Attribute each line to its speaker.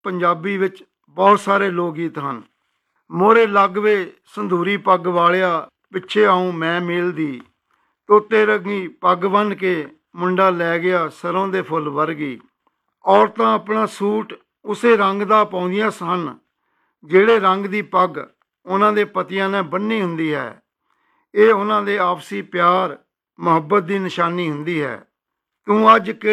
Speaker 1: ਪੰਜਾਬੀ ਵਿੱਚ ਬਹੁਤ ਸਾਰੇ ਲੋਕ ਗੀਤ ਹਨ। ਮੋਹਰੇ ਲੱਗਵੇ ਸੰਧੂਰੀ ਪੱਗ ਵਾਲਿਆ, ਪਿੱਛੇ ਆਉਂ ਮੈਂ ਮੇਲ ਦੀ, ਤੋਤੇ ਰੰਗੀ ਪੱਗ ਬੰਨ੍ਹ ਕੇ ਮੁੰਡਾ ਲੈ ਗਿਆ ਸਰੋਂ ਦੇ ਫੁੱਲ ਵਰਗੀ। ਔਰਤਾਂ ਆਪਣਾ ਸੂਟ ਉਸੇ ਰੰਗ ਦਾ ਪਾਉਂਦੀਆਂ ਸਨ ਜਿਹੜੇ ਰੰਗ ਦੀ ਪੱਗ ਉਹਨਾਂ ਦੇ ਪਤੀਆਂ ਨੇ ਬੰਨ੍ਹੀ ਹੁੰਦੀ ਹੈ। ਇਹ ਉਹਨਾਂ ਦੇ ਆਪਸੀ ਪਿਆਰ ਮੁਹੱਬਤ ਦੀ ਨਿਸ਼ਾਨੀ ਹੁੰਦੀ ਹੈ। ਤੂੰ ਅੱਜ